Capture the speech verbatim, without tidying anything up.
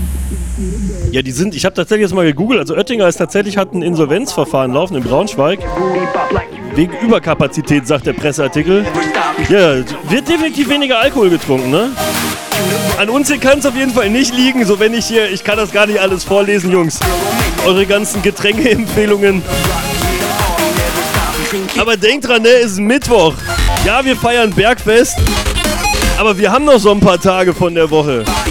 Ja, die sind, ich habe tatsächlich jetzt mal gegoogelt, also Oettinger ist tatsächlich, hat ein Insolvenzverfahren laufen in Braunschweig. Wegen Überkapazität, sagt der Presseartikel. Ja, wird definitiv weniger Alkohol getrunken, ne? An uns hier kann es auf jeden Fall nicht liegen, so wenn ich hier, ich kann das gar nicht alles vorlesen, Jungs. Eure ganzen Getränkeempfehlungen. Aber denkt dran, ne, es ist Mittwoch. Ja, wir feiern Bergfest, aber wir haben noch so ein paar Tage von der Woche.